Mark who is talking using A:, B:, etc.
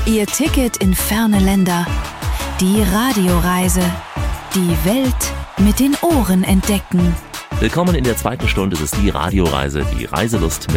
A: Ihr Ticket in ferne Länder. Die Radioreise. Die Welt mit den Ohren entdecken.
B: Willkommen in der zweiten Stunde des Die Radioreise, die Reiselust